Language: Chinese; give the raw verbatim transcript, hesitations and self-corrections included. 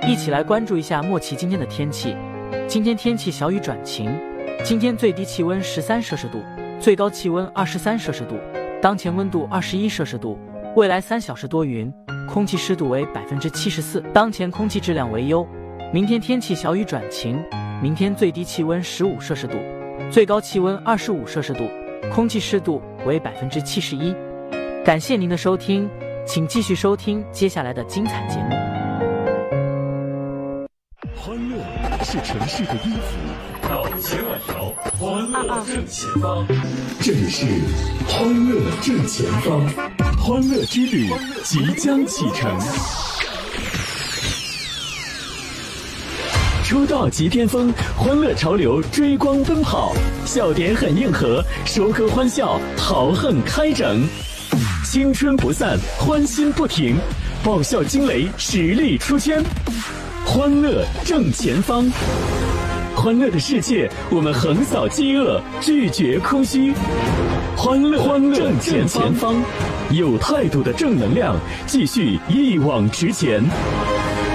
一起来关注一下莫奇今天的天气。今天天气小雨转晴，今天最低气温十三摄氏度，最高气温二十三摄氏度，当前温度二十一摄氏度。未来三小时多云，空气湿度为百分之七十四，当前空气质量为优。明天天气小雨转晴，明天最低气温十五摄氏度，最高气温二十五摄氏度，空气湿度为百分之七十一。感谢您的收听，请继续收听接下来的精彩节目。 欢乐是城市的音符， 到千万条，欢乐正前方。 这里是欢乐正前方，欢乐之旅即将启程。出道即巅峰，欢乐潮流追光奔跑，笑点很硬核，收割欢笑，豪横开整，青春不散，欢欣不停，爆笑惊雷，实力出圈。欢乐正前方，欢乐的世界，我们横扫饥饿，拒绝空虚。欢乐欢乐正前方，有态度的正能量，继续一往直前。